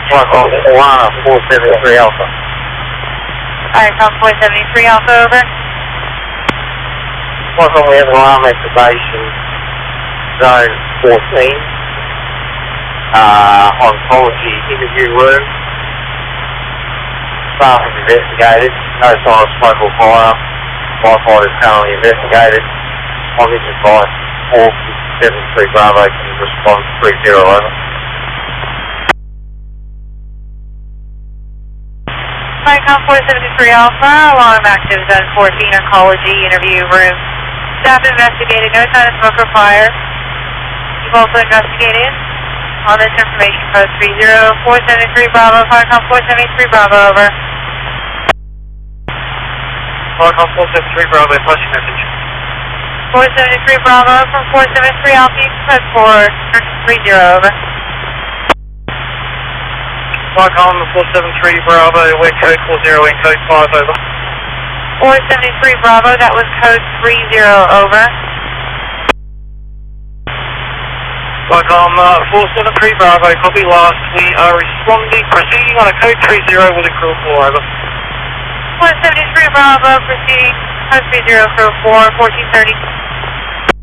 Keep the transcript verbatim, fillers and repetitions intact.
Foxcom Moana, four seventy-three Alpha. Alright, Tom four seventy-three Alpha, over. Foxcom, we have an alarm activation, zone fourteen, uh, oncology interview room. Staff is investigated, no sign of smoke or fire. Firefighter is currently investigated. On this advice, four seventy-three Bravo can respond three zero, over. Alright, four seventy-three Alpha, alarm active, zone fourteen, oncology interview room. Staff investigated, no sign of smoke or fire. You've also investigated. On this information, code three zero four seven three Bravo, Firecom four seventy-three Bravo, over. Firecom four seventy-three Bravo, flashing message. four seventy-three Bravo from four seventy-three Alpha, code four three zero, over. Firecom four seventy-three Bravo, we're code four zero in code five, over. four seventy-three Bravo, that was code three zero, over. Firecom uh, four seventy-three Bravo, copy last. We are responding, proceeding on a code three zero with a crew four, over. four seventy-three Bravo, proceeding, code three zero, crew four, fourteen thirty.